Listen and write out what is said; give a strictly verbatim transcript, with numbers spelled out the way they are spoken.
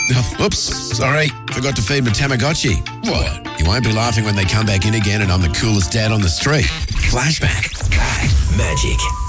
Oh, oops, sorry. Forgot to feed my Tamagotchi. What? You won't be laughing when they come back in again and I'm the coolest dad on the street. Flashback. Magic